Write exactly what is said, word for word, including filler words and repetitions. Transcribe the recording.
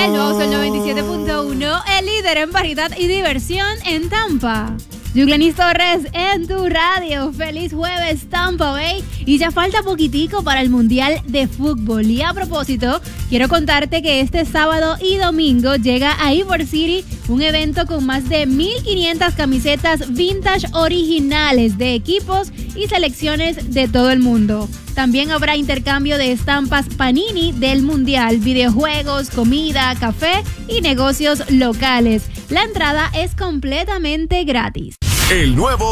El nuevo Sol noventa y siete punto uno, el líder en variedad y diversión en Tampa. Yuglenis Torres en tu radio. Feliz jueves, Tampa Bay. Y ya falta poquitico para el Mundial de Fútbol. Y a propósito, quiero contarte que este sábado y domingo llega a Ybor City un evento con más de mil quinientas camisetas vintage originales de equipos y selecciones de todo el mundo. También habrá intercambio de estampas Panini del Mundial, videojuegos, comida, café y negocios locales. La entrada es completamente gratis. El nuevo